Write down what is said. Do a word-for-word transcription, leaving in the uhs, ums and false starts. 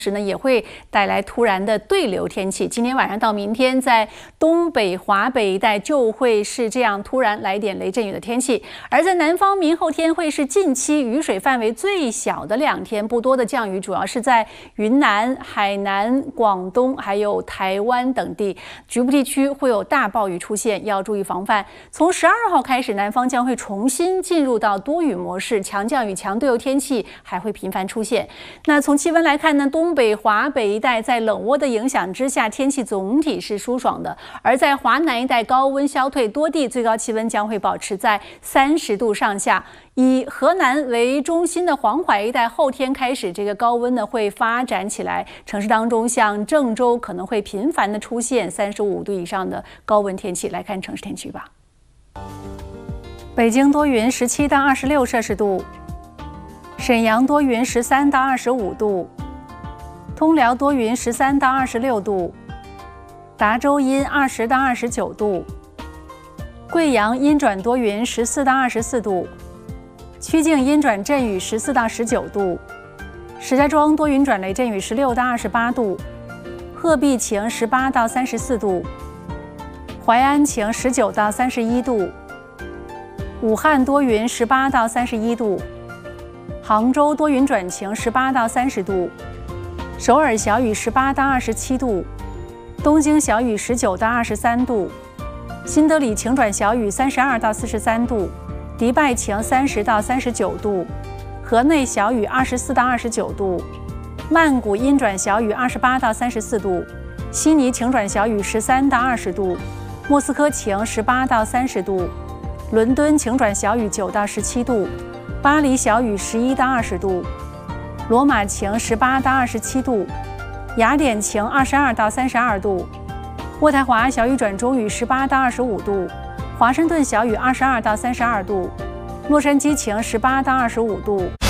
时呢，也会带来突然的对流天气。今天晚上到明天，在东北、华北一带就会是这样突然来点雷阵雨的天气。而在南方，明后天会是近期雨水范围最小的两天，不多的降雨主要是在云南、海南、广东还有台湾等地，局部地区会有大暴雨出现，要注意防范。从十二号开始，南方将会重新进入到多雨模式，强降雨、强对流天气还会频繁出现。那从气温来看呢，东北、华北一带在冷涡的影响之下，天气总体是舒爽的；而在华南一带，高温消退，多地最高气温将会保持在三十度上下。以河南为中心的黄淮一带，后天开始这个高温呢会发展起来，城市当中像郑州可能会频繁的出现三十五度以上的高温天气。来看城市天气预报：北京多云，十七到二十六摄氏度；沈阳多云，十三到二十五度。通辽多云，十三到二十六度；达州阴，二十到二十九度；贵阳阴转多云，十四到二十四度；曲靖阴转阵雨，十四到十九度；石家庄多云转雷阵雨，十六到二十八度；鹤壁晴，十八到三十四度；淮安晴，十九到三十一度；武汉多云，十八到三十一度；杭州多云转晴，十八到三十度。首尔小雨，十八到二十七度；东京小雨，十九到二十三度；新德里晴转小雨，三十二到四十三度；迪拜晴，三十到三十九度；河内小雨，二十四到二十九度；曼谷阴转小雨，二十八到三十四度；悉尼晴转小雨，十三到二十度；莫斯科晴，十八到三十度；伦敦晴转小雨，九到十七度；巴黎小雨，十一到二十度。罗马晴，十八到二十七度；雅典晴，二十二到三十二度；渥太华小雨转中雨，十八到二十五度；华盛顿小雨，二十二到三十二度；洛杉矶晴，十八到二十五度。